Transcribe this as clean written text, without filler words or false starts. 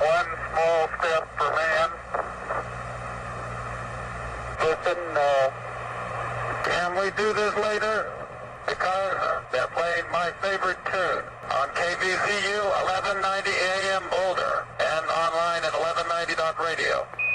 One small step for man. Listen, can we do this later? Because they're playing my favorite tune on KBCU 1190 AM Boulder and online at 1190.radio.